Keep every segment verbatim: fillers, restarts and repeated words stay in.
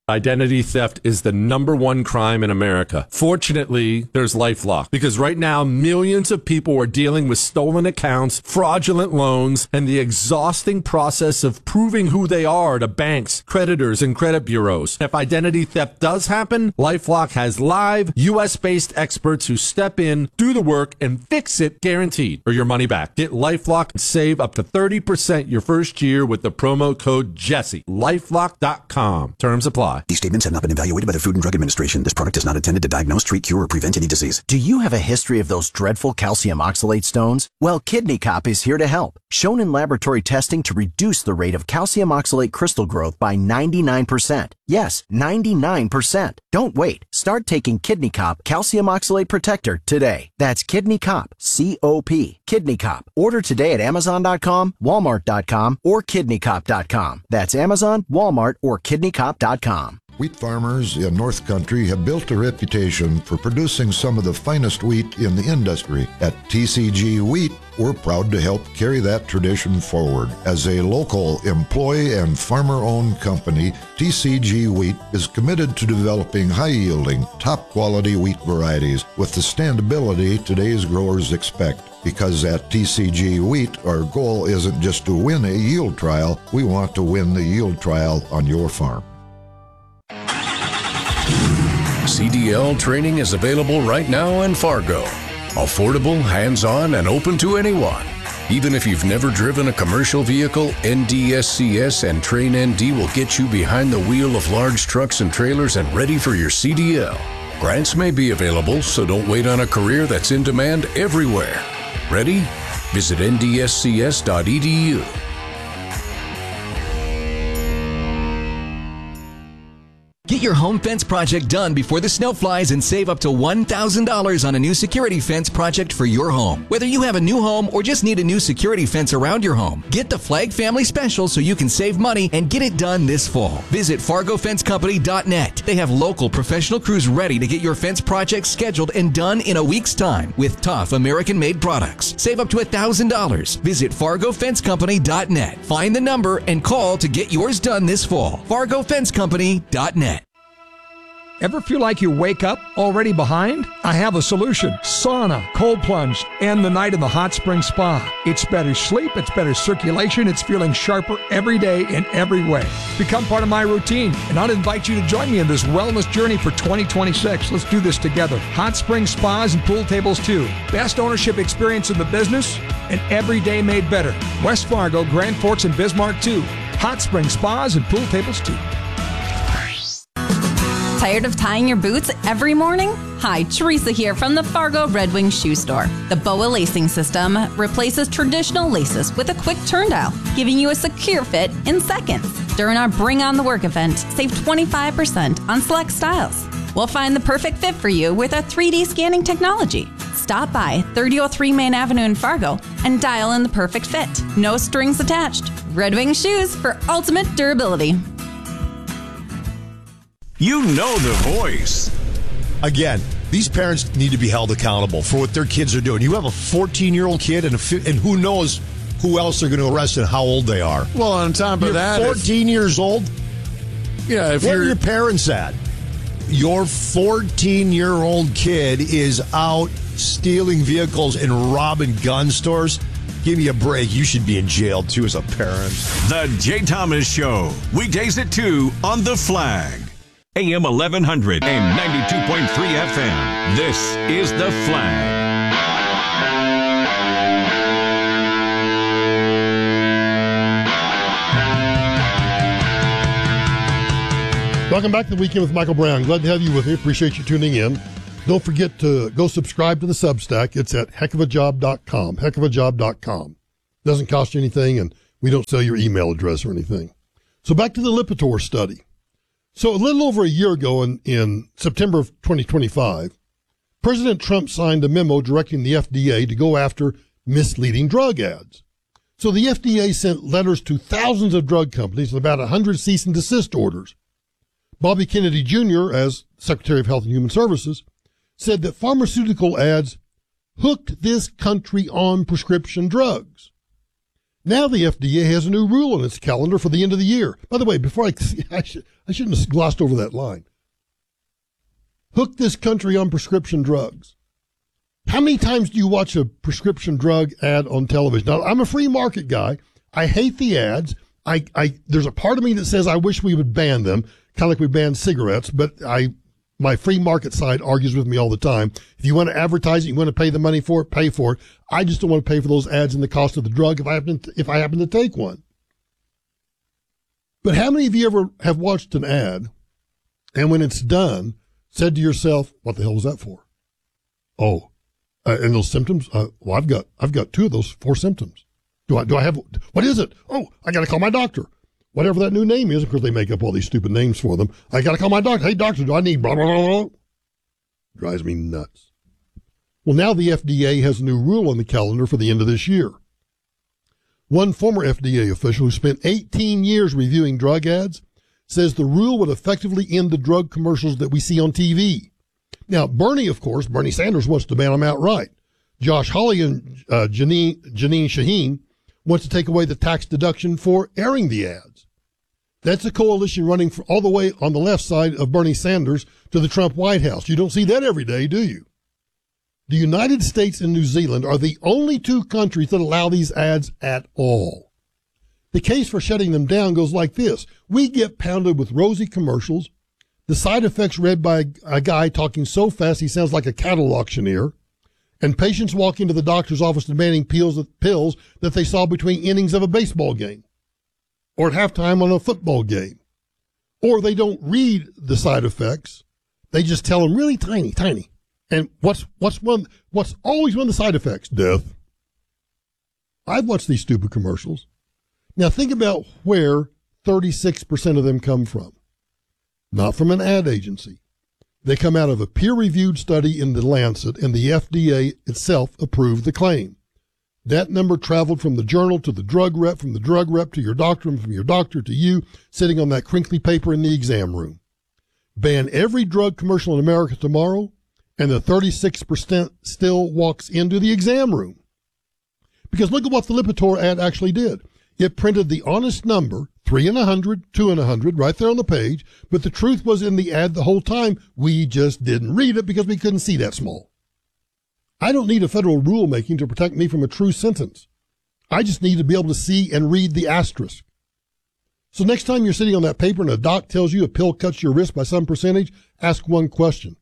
Identity theft is the number one crime in America. Fortunately, there's LifeLock, because right now millions of people are dealing with stolen accounts, fraudulent loans, and the exhausting process of proving who they are to banks, creditors, and credit bureaus. If identity theft does happen, LifeLock has live, U S-based experts who step in, do the work, and fix it guaranteed, or your money back. Get LifeLock and save up to thirty percent your first year with the promo code Jesse. LifeLock dot com. Terms apply. These statements have not been evaluated by the Food and Drug Administration. This product is not intended to diagnose, treat, cure, or prevent any disease. Do you have a history of those dreadful calcium oxalate stones? Well, Kidney Cop is here to help. Shown in laboratory testing to reduce the rate of calcium oxalate crystal growth by ninety-nine percent. Yes, ninety-nine percent. Don't wait. Start taking Kidney Cop Calcium Oxalate Protector today. That's Kidney Cop, C O P. Kidney Cop. Order today at Amazon dot com, Walmart dot com, or Kidney Cop dot com. That's Amazon, Walmart, or Kidney Cop dot com. Wheat farmers in North Country have built a reputation for producing some of the finest wheat in the industry. At T C G Wheat, we're proud to help carry that tradition forward. As a local employee and farmer-owned company, T C G Wheat is committed to developing high-yielding, top-quality wheat varieties with the standability today's growers expect. Because at T C G Wheat, our goal isn't just to win a yield trial, we want to win the yield trial on your farm. C D L training is available right now in Fargo. Affordable, hands-on, and open to anyone. Even if you've never driven a commercial vehicle, N D S C S and Train N D will get you behind the wheel of large trucks and trailers and ready for your C D L. Grants may be available, so don't wait on a career that's in demand everywhere. Ready? Visit N D S C S dot E D U. Get your home fence project done before the snow flies and save up to one thousand dollars on a new security fence project for your home. Whether you have a new home or just need a new security fence around your home, get the Flag Family Special so you can save money and get it done this fall. Visit Fargo Fence Company dot net. They have local professional crews ready to get your fence project scheduled and done in a week's time with tough American-made products. Save up to one thousand dollars. Visit Fargo Fence Company dot net. Find the number and call to get yours done this fall. Fargo Fence Company dot net. Ever feel like you wake up already behind? I have a solution. Sauna, cold plunge, and the night in the hot spring spa. It's better sleep, it's better circulation, it's feeling sharper every day in every way. Become part of my routine, and I'll invite you to join me in this wellness journey for twenty twenty-six. Let's do this together. Hot spring spas and pool tables too. Best ownership experience in the business, and every day made better. West Fargo, Grand Forks, and Bismarck too. Hot spring spas and pool tables too. Tired of tying your boots every morning? Hi, Teresa here from the Fargo Red Wing Shoe Store. The B O A lacing system replaces traditional laces with a quick turn dial, giving you a secure fit in seconds. During our Bring on the Work event, save twenty-five percent on select styles. We'll find the perfect fit for you with our three D scanning technology. Stop by thirty oh three Main Avenue in Fargo and dial in the perfect fit. No strings attached. Red Wing Shoes for ultimate durability. You know the voice. Again, these parents need to be held accountable for what their kids are doing. You have a fourteen-year-old kid, and a fi- and who knows who else they're going to arrest and how old they are. Well, on top of you're that, fourteen if, years old. Yeah, if what you're, are your parents at? Your fourteen-year-old kid is out stealing vehicles and robbing gun stores. Give me a break. You should be in jail, too, as a parent. The Jay Thomas Show. Weekdays at two on The Flag. A M eleven hundred and ninety-two point three F M. This is The Flag. Welcome back to the Weekend with Michael Brown. Glad to have you with me. Appreciate you tuning in. Don't forget to go subscribe to the Substack. It's at heck of a job dot com. heck of a job dot com. Doesn't cost you anything, and we don't sell your email address or anything. So back to the Lipitor study. So a little over a year ago, in, in September of twenty twenty-five, President Trump signed a memo directing the F D A to go after misleading drug ads. So the F D A sent letters to thousands of drug companies and about one hundred cease and desist orders. Bobby Kennedy Junior, as Secretary of Health and Human Services, said that pharmaceutical ads hooked this country on prescription drugs. Now the F D A has a new rule on its calendar for the end of the year. By the way, before I, I, should, I shouldn't have glossed over that line. Hook this country on prescription drugs. How many times do you watch a prescription drug ad on television? Now, I'm a free market guy. I hate the ads. I, I, there's a part of me that says I wish we would ban them, kind of like we banned cigarettes, but I, my free market side argues with me all the time. If you want to advertise it, you want to pay the money for it, pay for it. I just don't want to pay for those ads and the cost of the drug if I happen to, if I happen to take one. But how many of you ever have watched an ad and when it's done, said to yourself, what the hell was that for? Oh, uh, and those symptoms, uh, well, I've got, I've got two of those four symptoms. Do I, do I have, what is it? Oh, I got to call my doctor. Whatever that new name is, of course, they make up all these stupid names for them. I got to call my doctor. Hey, doctor, do I need blah, blah, blah, blah? Drives me nuts. Well, now the F D A has a new rule on the calendar for the end of this year. One former F D A official who spent eighteen years reviewing drug ads says the rule would effectively end the drug commercials that we see on T V. Now, Bernie, of course, Bernie Sanders wants to ban them outright. Josh Hawley and uh, Janine, Janine Shaheen wants to take away the tax deduction for airing the ads. That's a coalition running for all the way on the left side of Bernie Sanders to the Trump White House. You don't see that every day, do you? The United States and New Zealand are the only two countries that allow these ads at all. The case for shutting them down goes like this. We get pounded with rosy commercials, the side effects read by a guy talking so fast he sounds like a cattle auctioneer, and patients walk into the doctor's office demanding pills, pills that they saw between innings of a baseball game, or at halftime on a football game. Or they don't read the side effects. They just tell them really tiny, tiny. And what's, what's one, what's always one of the side effects? Death. I've watched these stupid commercials. Now think about where thirty-six percent of them come from. Not from an ad agency. They come out of a peer-reviewed study in The Lancet, and the F D A itself approved the claim. That number traveled from the journal to the drug rep, from the drug rep to your doctor, and from your doctor to you, sitting on that crinkly paper in the exam room. Ban every drug commercial in America tomorrow, and the thirty-six percent still walks into the exam room. Because look at what the Lipitor ad actually did. It printed the honest number, three and a hundred, two and a hundred, right there on the page, but the truth was in the ad the whole time. We just didn't read it because we couldn't see that small. I don't need a federal rulemaking to protect me from a true sentence. I just need to be able to see and read the asterisk. So next time you're sitting on that paper and a doc tells you a pill cuts your risk by some percentage, ask one question.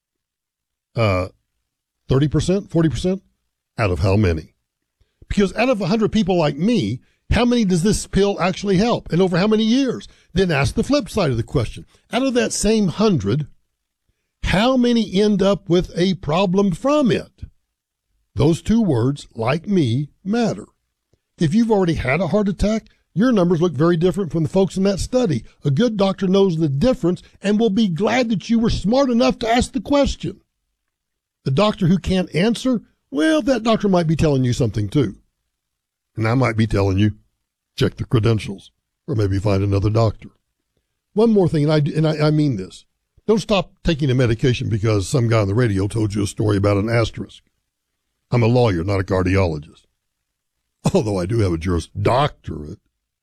Uh, thirty percent, forty percent? Out of how many? Because out of one hundred people like me, how many does this pill actually help? And over how many years? Then ask the flip side of the question. Out of that same hundred, how many end up with a problem from it? Those two words, like me, matter. If you've already had a heart attack, your numbers look very different from the folks in that study. A good doctor knows the difference and will be glad that you were smart enough to ask the question. The doctor who can't answer, well, that doctor might be telling you something too. And I might be telling you, check the credentials, or maybe find another doctor. One more thing, and I, and I, I mean this. Don't stop taking a medication because some guy on the radio told you a story about an asterisk. I'm a lawyer, not a cardiologist. Although I do have a Juris Doctorate.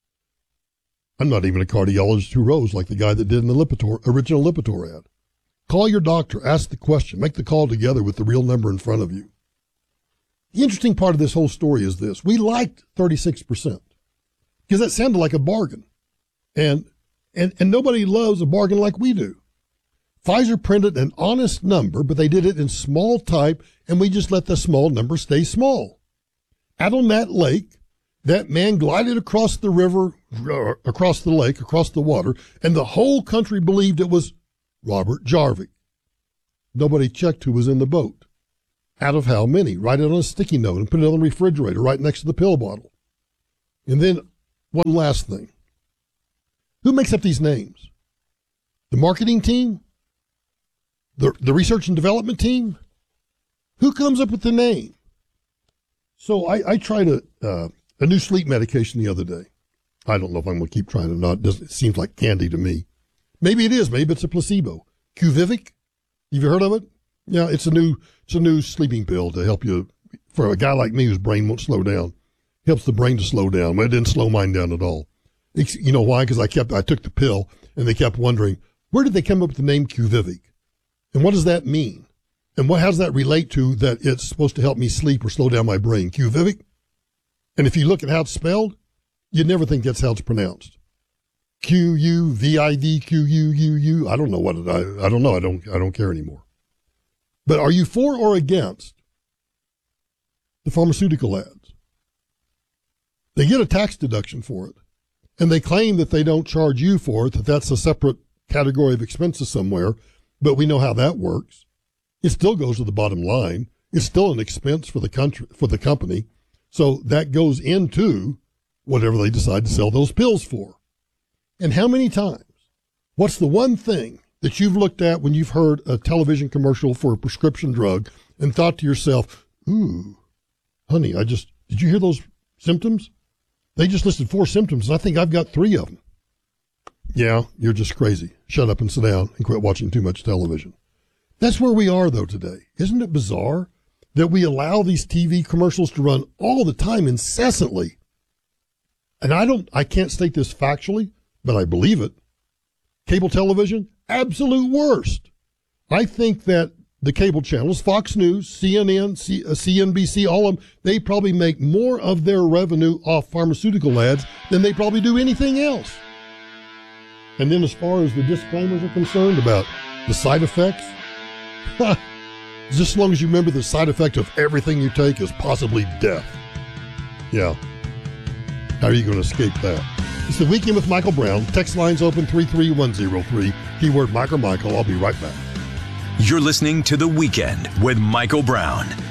I'm not even a cardiologist who rose like the guy that did in the Lipitor, original Lipitor ad. Call your doctor, ask the question, make the call together with the real number in front of you. The interesting part of this whole story is this. We liked thirty-six percent because that sounded like a bargain. And, and, and nobody loves a bargain like we do. Pfizer printed an honest number, but they did it in small type, and we just let the small number stay small. Out on that lake, that man glided across the river, uh, across the lake, across the water, and the whole country believed it was Robert Jarvik. Nobody checked who was in the boat. Out of how many? Write it on a sticky note and put it on the refrigerator right next to the pill bottle. And then one last thing. Who makes up these names? The marketing team? The, the research and development team? Who comes up with the name? So I, I tried a, uh, a new sleep medication the other day. I don't know if I'm going to keep trying it or not. It, doesn't, it seems like candy to me. Maybe it is. Maybe it's a placebo. Quvivic? Have you heard of it? Yeah, it's a new, it's a new sleeping pill to help you, for a guy like me whose brain won't slow down. helps the brain to slow down. But it didn't slow mine down at all. It's, you know why? Because I kept I took the pill, and they kept wondering, where did they come up with the name QUVIVIQ? And what does that mean? And what how does that relate to that it's supposed to help me sleep or slow down my brain? QUVIVIQ? And if you look at how it's spelled, you'd never think that's how it's pronounced. Q U V I V Q U U U. I don't know what it, I I don't know. I don't I don't care anymore. But are you for or against the pharmaceutical ads? They get a tax deduction for it, and they claim that they don't charge you for it, that that's a separate category of expenses somewhere, but we know how that works. It still goes to the bottom line. It's still an expense for the country, for the company. So that goes into whatever they decide to sell those pills for. And how many times? What's the one thing that you've looked at when you've heard a television commercial for a prescription drug and thought to yourself, ooh, honey, I just, did you hear those symptoms? They just listed four symptoms, and I think I've got three of them. Yeah, you're just crazy. Shut up and sit down and quit watching too much television. That's where we are, though, today. Isn't it bizarre that we allow these T V commercials to run all the time, incessantly? And I don't, I can't state this factually, but I believe it. Cable television, absolute worst. I think that the cable channels, Fox News, C N N, C, uh, C N B C, all of them, they probably make more of their revenue off pharmaceutical ads than they probably do anything else. And then as far as the disclaimers are concerned about the side effects, just as long as you remember the side effect of everything you take is possibly death. Yeah. How are you going to escape that? It's the Weekend with Michael Brown. Text lines open three three one zero three. Keyword Mike or Michael. I'll be right back. You're listening to The Weekend with Michael Brown